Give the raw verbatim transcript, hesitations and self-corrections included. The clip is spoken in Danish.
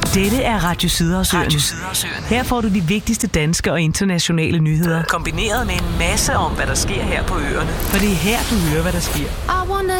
Dette er Radio Sydersøen. Her får du de vigtigste danske og internationale nyheder, kombineret med en masse om, hvad der sker her på øerne. For det er her, du hører, hvad der sker. I wanna